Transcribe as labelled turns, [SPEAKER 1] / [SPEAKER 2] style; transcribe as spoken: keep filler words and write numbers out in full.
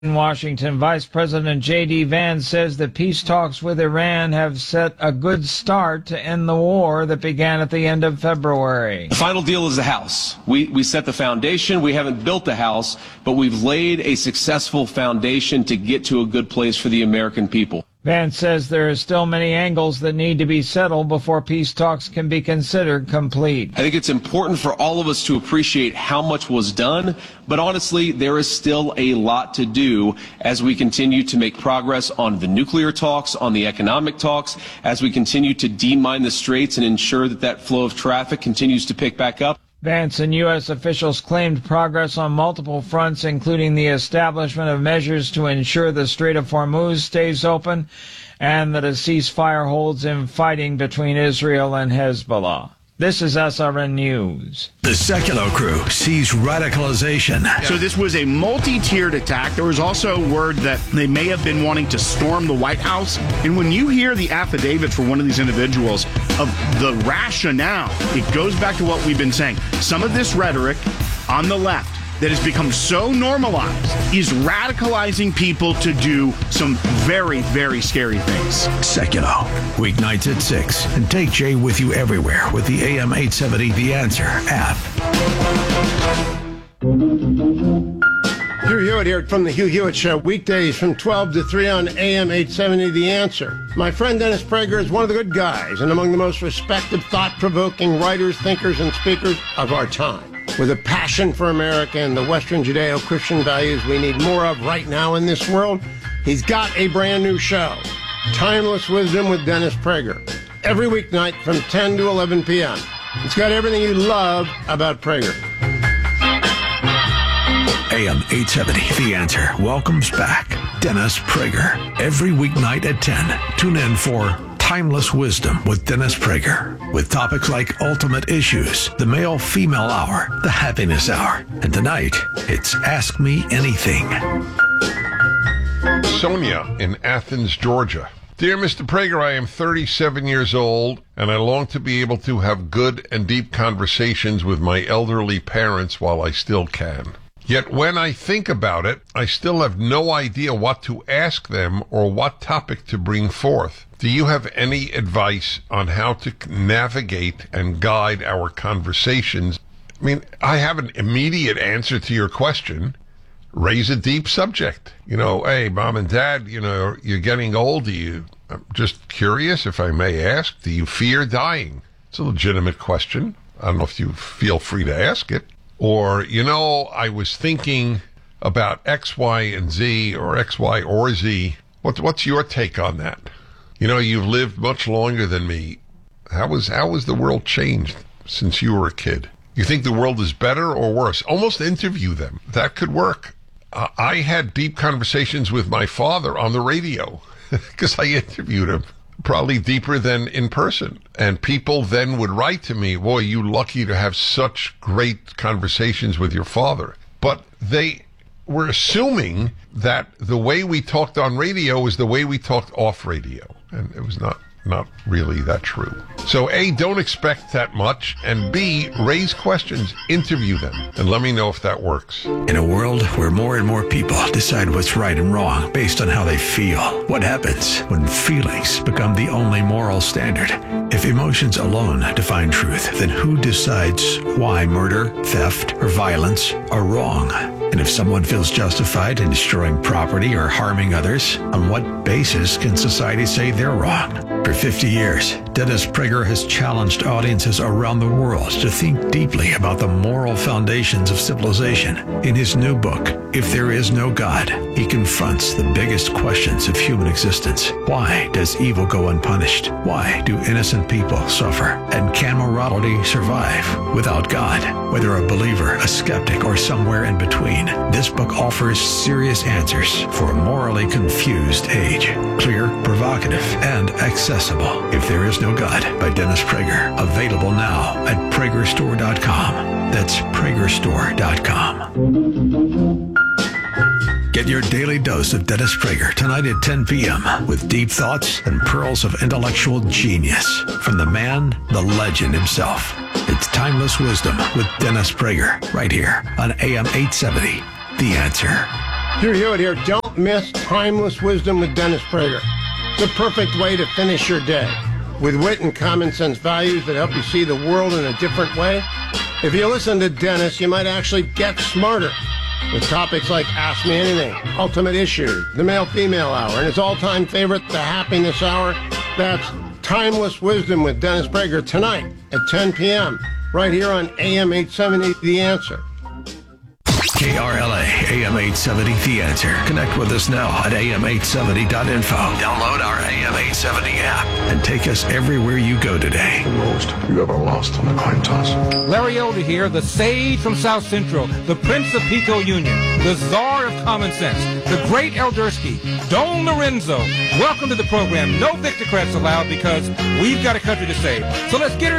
[SPEAKER 1] In Washington, Vice President J D. Vance says the peace talks with Iran have set a good start to end the war that began at the end of February.
[SPEAKER 2] The final deal is the house. We, we set the foundation. We haven't built the house, but we've laid a successful foundation to get to a good place for the American people.
[SPEAKER 1] Vance says there are still many angles that need to be settled before peace talks can be considered complete.
[SPEAKER 2] I think it's important for all of us to appreciate how much was done, but honestly, there is still a lot to do as we continue to make progress on the nuclear talks, on the economic talks, as we continue to demine the straits and ensure that that flow of traffic continues to pick back up.
[SPEAKER 1] Vance and U S officials claimed progress on multiple fronts, including the establishment of measures to ensure the Strait of Hormuz stays open and that a ceasefire holds in fighting between Israel and Hezbollah. This is S R N News.
[SPEAKER 3] The Sekulow crew sees radicalization.
[SPEAKER 4] So this was a multi-tiered attack. There was also word that they may have been wanting to storm the White House. And when you hear the affidavits for one of these individuals of the rationale, it goes back to what we've been saying. Some of this rhetoric on the left that has become so normalized is radicalizing people to do some very, very scary things.
[SPEAKER 3] Sekulow, weeknights at six. And take Jay with you everywhere with the A M eight seventy The Answer app.
[SPEAKER 5] Hugh Hewitt here from the Hugh Hewitt Show, weekdays from twelve to three on A M eight seventy The Answer. My friend Dennis Prager is one of the good guys and among the most respected, thought-provoking writers, thinkers, and speakers of our time. With a passion for America and the Western Judeo-Christian values we need more of right now in this world, he's got a brand new show, Timeless Wisdom with Dennis Prager, every weeknight from ten to eleven p.m. It's got everything you love about Prager.
[SPEAKER 3] A M eight seventy The Answer welcomes back Dennis Prager every weeknight at ten. Tune in for Timeless Wisdom with Dennis Prager, with topics like ultimate issues, the male-female hour, the happiness hour, and tonight, it's Ask Me Anything.
[SPEAKER 6] Sonia in Athens, Georgia. Dear Mister Prager, I am thirty-seven years old, and I long to be able to have good and deep conversations with my elderly parents while I still can. Yet when I think about it, I still have no idea what to ask them or what topic to bring forth. Do you have any advice on how to navigate and guide our conversations? I mean, I have an immediate answer to your question. Raise a deep subject. You know, hey, mom and dad, you know, you're getting old. Do you, I'm just curious, if I may ask, do you fear dying? It's a legitimate question. I don't know if you feel free to ask it. Or, you know, I was thinking about X, Y, and Z, or X, Y, or Z. What, what's your take on that? You know, you've lived much longer than me. How was, how was the world changed since you were a kid? You think the world is better or worse? Almost interview them. That could work. Uh, I had deep conversations with my father on the radio because I interviewed him. Probably deeper than in person. And people then would write to me, boy, you lucky to have such great conversations with your father. But they were assuming that the way we talked on radio was the way we talked off radio. And it was not, not really that true. So A, don't expect that much. And B, raise questions, interview them, and let me know if that works.
[SPEAKER 3] In a world where more and more people decide what's right and wrong based on how they feel, what happens when feelings become the only moral standard? If emotions alone define truth, then who decides why murder, theft, or violence are wrong? And if someone feels justified in destroying property or harming others, on what basis can society say they're wrong? For fifty years, Dennis Prager has challenged audiences around the world to think deeply about the moral foundations of civilization. In his new book, If There Is No God, he confronts the biggest questions of human existence. Why does evil go unpunished? Why do innocent people suffer? And can morality survive without God? Whether a believer, a skeptic, or somewhere in between, this book offers serious answers for a morally confused age. Clear, provocative, and accessible. If There Is No God by Dennis Prager. Available now at Prager Store dot com. That's Prager Store dot com. Get your daily dose of Dennis Prager tonight at ten p.m. with deep thoughts and pearls of intellectual genius from the man, the legend himself. It's Timeless Wisdom with Dennis Prager right here on A M eight seventy. The Answer.
[SPEAKER 5] Hugh Hewitt here. Don't miss Timeless Wisdom with Dennis Prager. The perfect way to finish your day. With wit and common sense values that help you see the world in a different way. If you listen to Dennis, you might actually get smarter. With topics like Ask Me Anything, Ultimate Issue, the Male-Female Hour, and his all-time favorite, the Happiness Hour. That's Timeless Wisdom with Dennis Prager tonight at ten p.m. right here on A M eight seventy, The Answer.
[SPEAKER 3] K R L A, A M eight seventy, The Answer. Connect with us now at A M eight seventy dot info. Download our A M eight seventy app and take us everywhere you go today.
[SPEAKER 7] The most you ever lost on a coin toss.
[SPEAKER 8] Larry Elder here, the sage from South Central, the Prince of Pico Union, the czar of common sense, the great Eldersky, Don Lorenzo. Welcome to the program. No Victocrats allowed because we've got a country to save. So let's get her